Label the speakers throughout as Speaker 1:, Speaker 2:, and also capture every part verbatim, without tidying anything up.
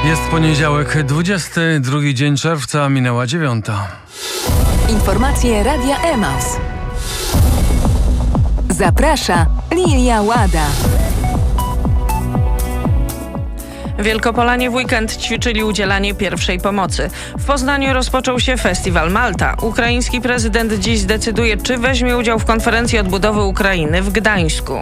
Speaker 1: Jest poniedziałek, dwudziesty drugi dzień czerwca, minęła dziewiąta.
Speaker 2: Informacje Radia Emaus. Zaprasza Lilia Łada.
Speaker 3: Wielkopolanie w weekend ćwiczyli udzielanie pierwszej pomocy. W Poznaniu rozpoczął się Festiwal Malta. Ukraiński prezydent dziś zdecyduje, czy weźmie udział w konferencji odbudowy Ukrainy w Gdańsku.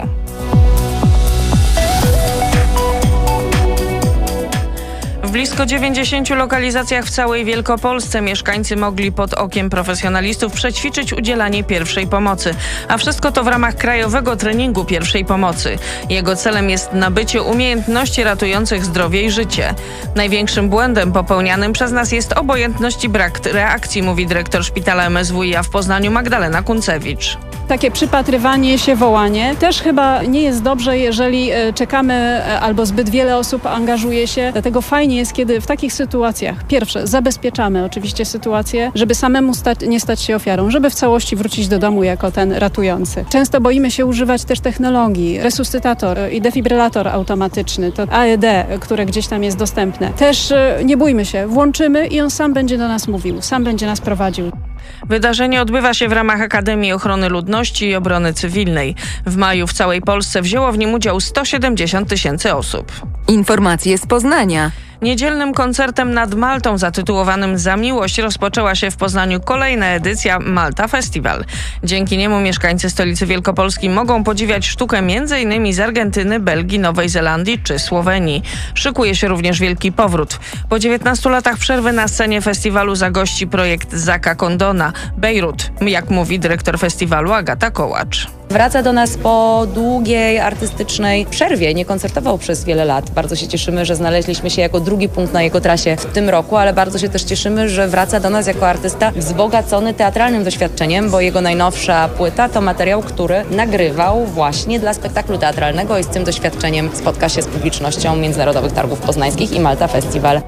Speaker 3: W blisko dziewięćdziesięciu lokalizacjach w całej Wielkopolsce mieszkańcy mogli pod okiem profesjonalistów przećwiczyć udzielanie pierwszej pomocy. A wszystko to w ramach krajowego treningu pierwszej pomocy. Jego celem jest nabycie umiejętności ratujących zdrowie i życie. Największym błędem popełnianym przez nas jest obojętność i brak reakcji, mówi dyrektor szpitala M S W i A w Poznaniu Magdalena Kuncewicz.
Speaker 4: Takie przypatrywanie się, wołanie też chyba nie jest dobrze, jeżeli czekamy albo zbyt wiele osób angażuje się. Dlatego fajnie jest, kiedy w takich sytuacjach pierwsze zabezpieczamy oczywiście sytuację, żeby samemu stać, nie stać się ofiarą, żeby w całości wrócić do domu jako ten ratujący. Często boimy się używać też technologii, resuscytator i defibrylator automatyczny, to A E D, które gdzieś tam jest dostępne. Też nie bójmy się, włączymy i on sam będzie do nas mówił, sam będzie nas prowadził.
Speaker 3: Wydarzenie odbywa się w ramach Akademii Ochrony Ludności i Obrony Cywilnej. W maju w całej Polsce wzięło w nim udział sto siedemdziesiąt tysięcy osób.
Speaker 2: Informacje z Poznania.
Speaker 3: Niedzielnym koncertem nad Maltą zatytułowanym Za miłość rozpoczęła się w Poznaniu kolejna edycja Malta Festival. Dzięki niemu mieszkańcy stolicy Wielkopolski mogą podziwiać sztukę m.in. z Argentyny, Belgii, Nowej Zelandii czy Słowenii. Szykuje się również wielki powrót. Po dziewiętnastu latach przerwy na scenie festiwalu zagości projekt Zacka Condona, Bejrut, jak mówi dyrektor festiwalu Agata Kołacz.
Speaker 5: Wraca do nas po długiej artystycznej przerwie. Nie koncertował przez wiele lat. Bardzo się cieszymy, że znaleźliśmy się jako drugi punkt na jego trasie w tym roku, ale bardzo się też cieszymy, że wraca do nas jako artysta wzbogacony teatralnym doświadczeniem, bo jego najnowsza płyta to materiał, który nagrywał właśnie dla spektaklu teatralnego i z tym doświadczeniem spotka się z publicznością Międzynarodowych Targów Poznańskich i Malta Festival.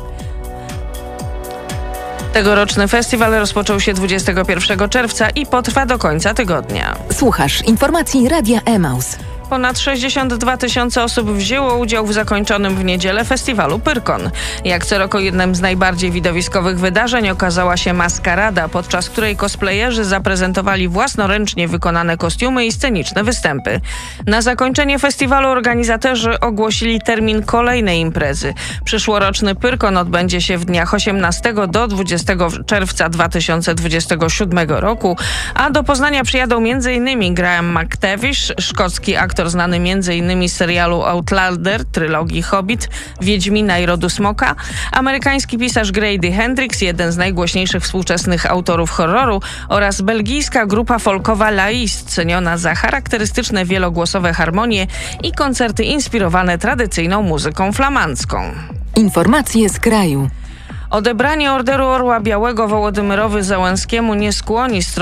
Speaker 3: Tegoroczny festiwal rozpoczął się dwudziestego pierwszego czerwca i potrwa do końca tygodnia.
Speaker 2: Słuchasz informacji Radia Emaus.
Speaker 3: Ponad sześćdziesiąt dwa tysiące osób wzięło udział w zakończonym w niedzielę festiwalu Pyrkon. Jak co roku jednym z najbardziej widowiskowych wydarzeń okazała się maskarada, podczas której cosplayerzy zaprezentowali własnoręcznie wykonane kostiumy i sceniczne występy. Na zakończenie festiwalu organizatorzy ogłosili termin kolejnej imprezy. Przyszłoroczny Pyrkon odbędzie się w dniach osiemnastego do dwudziestego czerwca dwa tysiące dwudziestego siódmego roku, a do Poznania przyjadą m.in. Graham McTavish, szkocki aktor znany m.in. z serialu Outlander, trylogii Hobbit, Wiedźmina i Rodu Smoka, amerykański pisarz Grady Hendrix, jeden z najgłośniejszych współczesnych autorów horroru, oraz belgijska grupa folkowa Lais, ceniona za charakterystyczne wielogłosowe harmonie i koncerty inspirowane tradycyjną muzyką flamandzką.
Speaker 2: Informacje z kraju.
Speaker 3: Odebranie Orderu Orła Białego Wołodymyrowi Zełenskiemu nie skłoni stronę